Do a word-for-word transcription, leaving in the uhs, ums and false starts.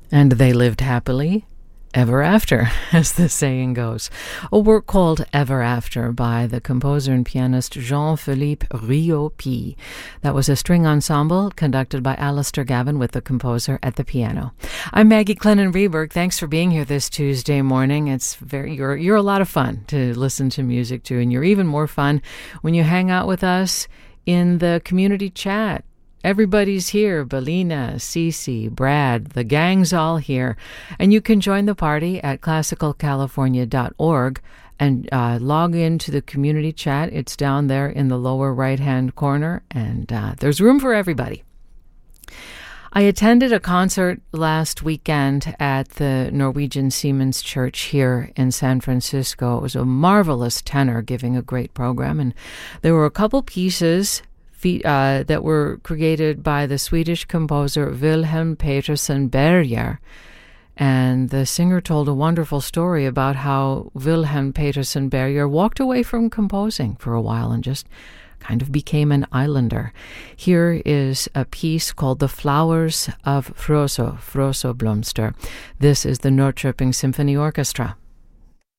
And they lived happily ever after, as the saying goes. A work called Ever After by the composer and pianist Jean-Philippe Riopy. That was a string ensemble conducted by Alistair Gavin with the composer at the piano. I'm Maggie Clennon Reberg. Thanks for being here this Tuesday morning. It's very you're you're a lot of fun to listen to music to, and you're even more fun when you hang out with us in the community chat. Everybody's here. Belina, Cece, Brad, the gang's all here. And you can join the party at classical california dot org and uh, log into the community chat. It's down there in the lower right-hand corner, and uh, there's room for everybody. I attended a concert last weekend at the Norwegian Seamen's Church here in San Francisco. It was a marvelous tenor giving a great program, and there were a couple pieces Uh, that were created by the Swedish composer Wilhelm Petersen Berger. And the singer told a wonderful story about how Wilhelm Petersen Berger walked away from composing for a while and just kind of became an islander. Here is a piece called The Flowers of Frøso, Frøso Blomster. This is the Norrköping Symphony Orchestra.